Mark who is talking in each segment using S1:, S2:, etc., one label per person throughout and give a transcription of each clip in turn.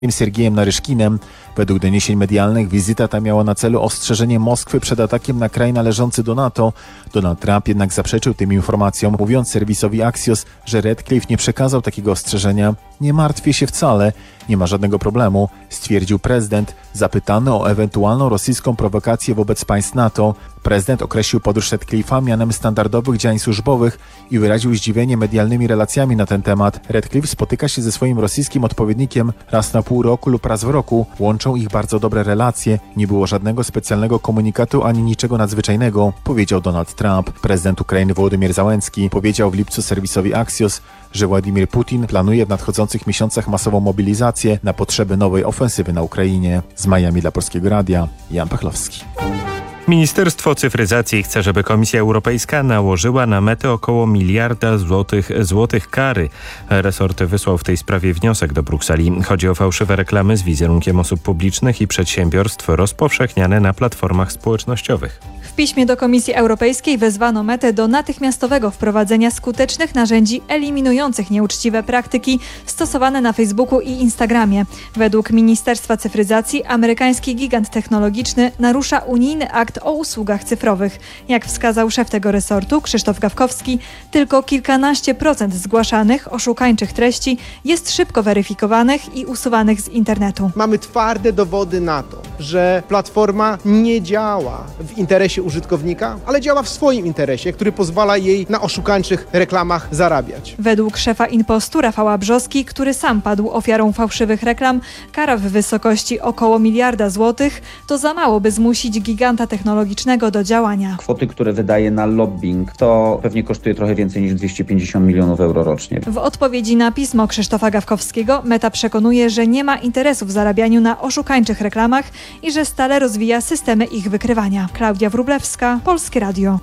S1: Sergiejem Naryszkinem. Według doniesień medialnych wizyta ta miała na celu ostrzeżenie Moskwy przed atakiem na kraj należący do NATO. Donald Trump jednak zaprzeczył tym informacjom, mówiąc serwisowi Axios, że Radcliffe nie przekazał takiego ostrzeżenia. Nie martwię się wcale, nie ma żadnego problemu, stwierdził prezydent, zapytany o ewentualną rosyjską prowokację wobec państw NATO. Prezydent określił podróż Radcliffe'a mianem standardowych działań służbowych i wyraził zdziwienie medialnymi relacjami na ten temat. Radcliffe spotyka się ze swoim rosyjskim odpowiednikiem raz na pół roku lub raz w roku. Łączą ich bardzo dobre relacje. Nie było żadnego specjalnego komunikatu ani niczego nadzwyczajnego, powiedział Donald Trump. Prezydent Ukrainy Wołodymyr Zełenski powiedział w lipcu serwisowi Axios, że Władimir Putin planuje w nadchodzących miesiącach masową mobilizację na potrzeby nowej ofensywy na Ukrainie. Z Miami dla Polskiego Radia, Jan Pachlowski.
S2: Ministerstwo Cyfryzacji chce, żeby Komisja Europejska nałożyła na Metę około miliarda złotych kary. Resort wysłał w tej sprawie wniosek do Brukseli. Chodzi o fałszywe reklamy z wizerunkiem osób publicznych i przedsiębiorstw rozpowszechniane na platformach społecznościowych.
S3: W piśmie do Komisji Europejskiej wezwano Metę do natychmiastowego wprowadzenia skutecznych narzędzi eliminujących nieuczciwe praktyki stosowane na Facebooku i Instagramie. Według Ministerstwa Cyfryzacji amerykański gigant technologiczny narusza unijny akt o usługach cyfrowych. Jak wskazał szef tego resortu, Krzysztof Gawkowski, tylko kilkanaście procent zgłaszanych oszukańczych treści jest szybko weryfikowanych i usuwanych z internetu.
S4: Mamy twarde dowody na to, że platforma nie działa w interesie użytkownika, ale działa w swoim interesie, który pozwala jej na oszukańczych reklamach zarabiać.
S3: Według szefa Inpostu Rafała Brzoski, który sam padł ofiarą fałszywych reklam, kara w wysokości około miliarda złotych to za mało, by zmusić giganta technologicznego do działania.
S5: Kwoty, które wydaje na lobbying, to pewnie kosztuje trochę więcej niż 250 milionów euro rocznie.
S3: W odpowiedzi na pismo Krzysztofa Gawkowskiego Meta przekonuje, że nie ma interesu w zarabianiu na oszukańczych reklamach i że stale rozwija systemy ich wykrywania. Klaudia Wróblewska, Polskie Radio.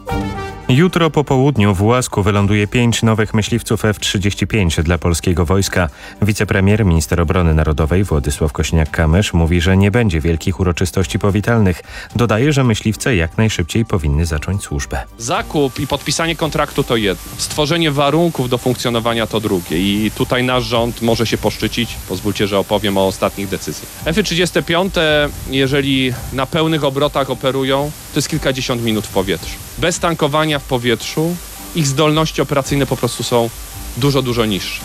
S2: Jutro po południu w Łasku wyląduje 5 nowych myśliwców F-35 dla polskiego wojska. Wicepremier, minister obrony narodowej Władysław Kosiniak-Kamysz mówi, że nie będzie wielkich uroczystości powitalnych. Dodaje, że myśliwce jak najszybciej powinny zacząć służbę.
S6: Zakup i podpisanie kontraktu to jedno. Stworzenie warunków do funkcjonowania to drugie. I tutaj nasz rząd może się poszczycić. Pozwólcie, że opowiem o ostatnich decyzjach. F-35, jeżeli na pełnych obrotach operują, to jest kilkadziesiąt minut w powietrzu. Bez tankowania w powietrzu ich zdolności operacyjne po prostu są dużo niższe.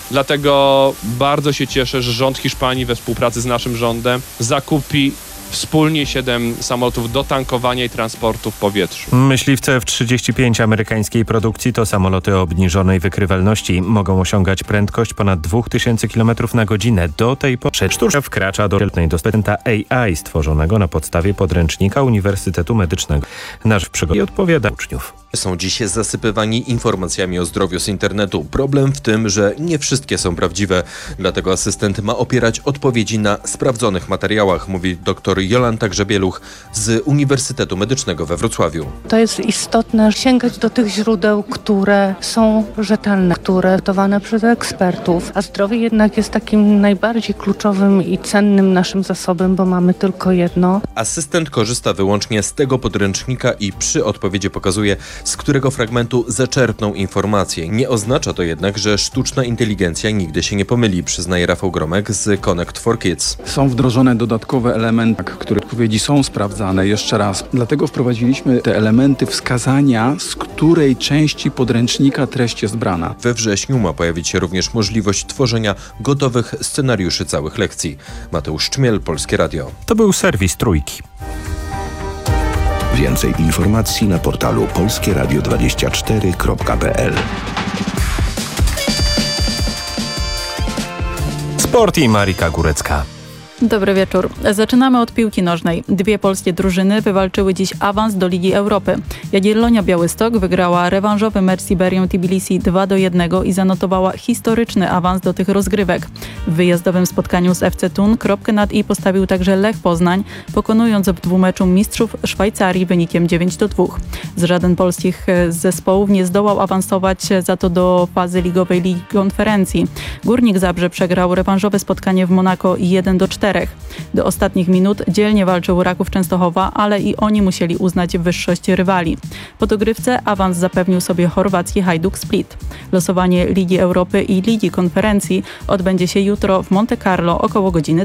S6: Dlatego bardzo się cieszę, że rząd Hiszpanii we współpracy z naszym rządem zakupi wspólnie 7 samolotów do tankowania i transportu w powietrzu.
S2: Myśliwce F-35 amerykańskiej produkcji to samoloty o obniżonej wykrywalności. Mogą osiągać prędkość ponad 2000 km na godzinę. Do tej pory sztuka wkracza do dostępna AI stworzonego na podstawie podręcznika Uniwersytetu Medycznego. Nasz przygody odpowiada uczniów.
S7: Są dziś zasypywani informacjami o zdrowiu z internetu. Problem w tym, że nie wszystkie są prawdziwe. Dlatego asystent ma opierać odpowiedzi na sprawdzonych materiałach, mówi dr Jolanta Grzebieluch z Uniwersytetu Medycznego we Wrocławiu.
S8: To jest istotne sięgać do tych źródeł, które są rzetelne, które dyktowane przez ekspertów, a zdrowie jednak jest takim najbardziej kluczowym i cennym naszym zasobem, bo mamy tylko jedno.
S7: Asystent korzysta wyłącznie z tego podręcznika i przy odpowiedzi pokazuje, z którego fragmentu zaczerpnął informację. Nie oznacza to jednak, że sztuczna inteligencja nigdy się nie pomyli, przyznaje Rafał Gromek z Connect for Kids.
S9: Są wdrożone dodatkowe elementy, które odpowiedzi są sprawdzane jeszcze raz. Dlatego wprowadziliśmy te elementy wskazania, z której części podręcznika treść jest brana.
S7: We wrześniu ma pojawić się również możliwość tworzenia gotowych scenariuszy całych lekcji. Mateusz Czmiel, Polskie Radio.
S2: To był serwis Trójki.
S10: Więcej informacji na portalu polskieradio24.pl.
S2: Sport i Marika Górecka.
S11: Dobry wieczór. Zaczynamy od piłki nożnej. 2 polskie drużyny wywalczyły dziś awans do Ligi Europy. Jagiellonia Białystok wygrała rewanżowy mecz z Iberią Tbilisi 2-1 i zanotowała historyczny awans do tych rozgrywek. W wyjazdowym spotkaniu z FC Thun kropkę nad i postawił także Lech Poznań, pokonując w dwumeczu mistrzów Szwajcarii wynikiem 9-2. Żaden polskich zespołów nie zdołał awansować za to do fazy ligowej Ligi Konferencji. Górnik Zabrze przegrał rewanżowe spotkanie w Monako 1-4. Do ostatnich minut dzielnie walczył Raków Częstochowa, ale i oni musieli uznać wyższość rywali. Po dogrywce awans zapewnił sobie chorwacki Hajduk Split. Losowanie Ligi Europy i Ligi Konferencji odbędzie się jutro w Monte Carlo około godziny